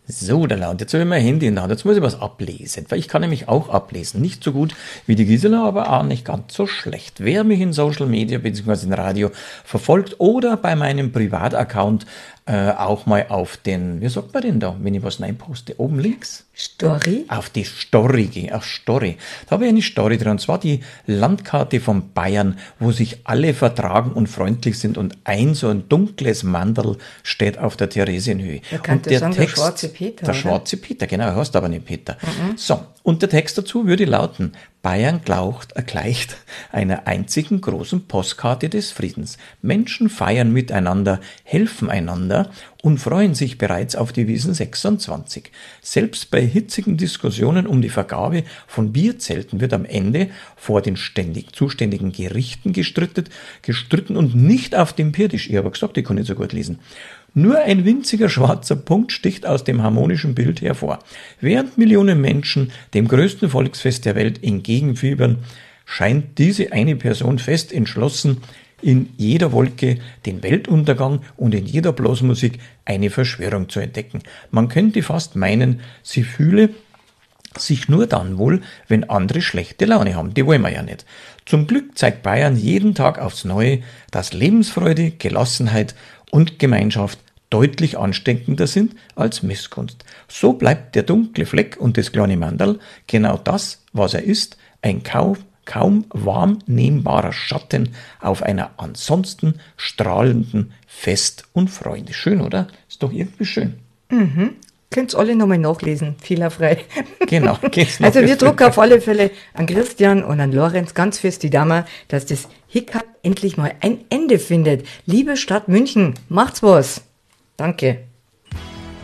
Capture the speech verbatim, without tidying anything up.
So, der Laut, jetzt habe ich mein Handy in der Hand, jetzt muss ich was ablesen, weil ich kann nämlich auch ablesen. Nicht so gut wie die Gisela, aber auch nicht ganz so schlecht. Wer mich in Social Media bzw. in Radio verfolgt oder bei meinem Privataccount äh, auch mal auf den, wie sagt man denn da, wenn ich was reinposte, oben links? Story? Auf die Story gehe, auf Story. Da habe ich eine Story dran, und zwar die Landkarte von Bayern, wo sich alle vertragen und freundlich sind und ein so ein dunkles Mandel steht auf der Theresienhöhe. Da kann und der sagen, Text, der schwarze Peter. Der oder? schwarze Peter, genau, er heißt aber nicht Peter. Mhm. So, und der Text dazu würde lauten: Bayern glaubt, gleicht einer einzigen großen Postkarte des Friedens. Menschen feiern miteinander, helfen einander und freuen sich bereits auf die Wiesn sechsundzwanzig. Selbst bei hitzigen Diskussionen um die Vergabe von Bierzelten wird am Ende vor den ständig zuständigen Gerichten gestritten, gestritten und nicht auf dem Pirdisch. Ich habe gesagt, ich kann nicht so gut lesen. Nur ein winziger schwarzer Punkt sticht aus dem harmonischen Bild hervor. Während Millionen Menschen dem größten Volksfest der Welt entgegenfiebern, scheint diese eine Person fest entschlossen, in jeder Wolke den Weltuntergang und in jeder Blasmusik eine Verschwörung zu entdecken. Man könnte fast meinen, sie fühle sich nur dann wohl, wenn andere schlechte Laune haben. Die wollen wir ja nicht. Zum Glück zeigt Bayern jeden Tag aufs Neue, dass Lebensfreude, Gelassenheit und Gemeinschaft deutlich ansteckender sind als Missgunst. So bleibt der dunkle Fleck und das kleine Mandal genau das, was er ist, ein kaum, kaum wahrnehmbarer Schatten auf einer ansonsten strahlenden Fest- und Freude. Schön, oder? Ist doch irgendwie schön. Mhm. Könnt ihr alle nochmal nachlesen, fehlerfrei. Genau. Also wir drucken auf alle Fälle an Christian und an Lorenz ganz fest die Dame, dass das Hickhack endlich mal ein Ende findet. Liebe Stadt München, macht's was. Danke.